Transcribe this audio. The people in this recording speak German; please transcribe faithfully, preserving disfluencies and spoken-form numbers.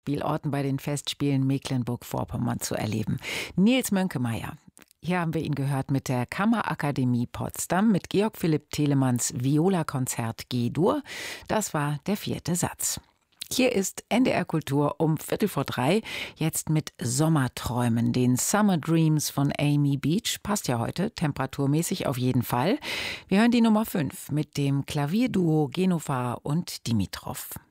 Spielorten bei den Festspielen Mecklenburg-Vorpommern zu erleben. Nils Mönkemeyer. Hier haben wir ihn gehört mit der Kammerakademie Potsdam, mit Georg Philipp Telemanns Viola-Konzert G-Dur. Das war der vierte Satz. Hier ist N D R Kultur um Viertel vor drei, jetzt mit Sommerträumen, den Summer Dreams von Amy Beach. Passt ja heute, temperaturmäßig auf jeden Fall. Wir hören die Nummer fünf mit dem Klavierduo Genova und Dimitrov.